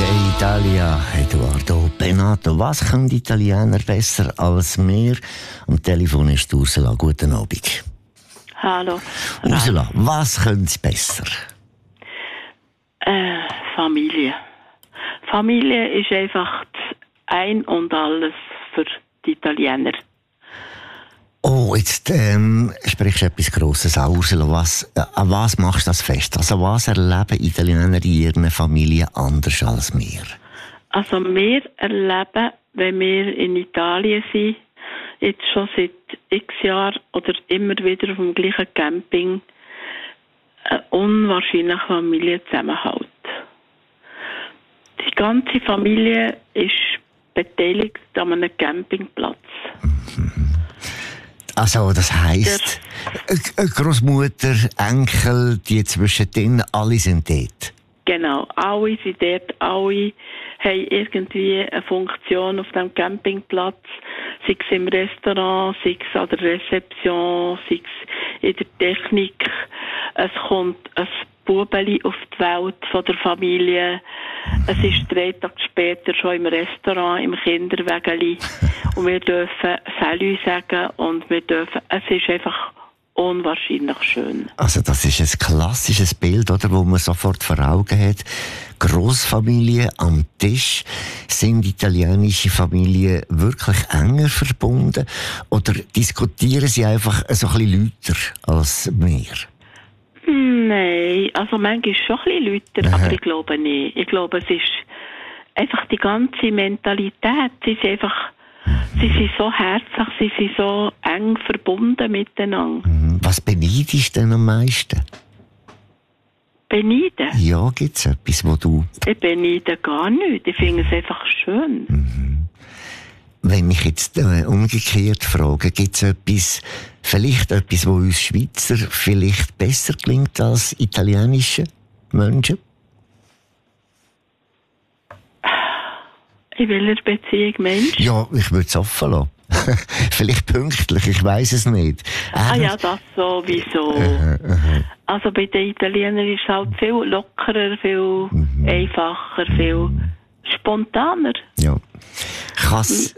Italia, Eduardo Benato. Was können die Italiener besser als wir? Am Telefon ist Ursula. Guten Abend. Hallo. Ursula, was können sie besser? Familie. Familie ist einfach das Ein und Alles für die Italiener. Oh, jetzt sprichst du etwas Grosses an, Ursula. An was machst du das fest? Also was erleben Italiener in ihren Familien anders als wir? Also wir erleben, wenn wir in Italien sind, jetzt schon seit x Jahren oder immer wieder auf dem gleichen Camping, einen unwahrscheinlichen Familienzusammenhalt. Die ganze Familie ist beteiligt an einem Campingplatz. Also das heisst, Großmutter, Enkel, die zwischendrin, alle sind dort? Genau, alle sind dort, alle haben irgendwie eine Funktion auf dem Campingplatz, sei es im Restaurant, sei es an der Rezeption, sei es in der Technik. Es kommt ein Bubeli auf die Welt von der Familie. Es ist 3 Tage später schon im Restaurant, im Kinderwägeli. Und wir dürfen Salü sagen und es ist einfach unwahrscheinlich schön. Also das ist ein klassisches Bild, oder, wo man sofort vor Augen hat. Grossfamilie am Tisch. Sind italienische Familien wirklich enger verbunden? Oder diskutieren sie einfach so ein bisschen lauter als wir? Nein, also manchmal schon ein bisschen lauter, aber ich glaube nicht. Ich glaube, es ist einfach die ganze Mentalität. Sie sind so herzlich, sie sind so eng verbunden miteinander. Was beneidest du denn am meisten? Beneiden? Ja, gibt es etwas, wo du... Ich beneide gar nicht. Ich finde es einfach schön. Wenn ich jetzt umgekehrt frage, gibt es vielleicht etwas, wo uns Schweizer vielleicht besser klingt als italienische Menschen? In welcher Beziehung, Mensch? Ja, ich würde es offen lassen. Vielleicht pünktlich, ich weiss es nicht. Ja, das sowieso. Also bei den Italienern ist es halt viel lockerer, viel einfacher, viel spontaner. Ja.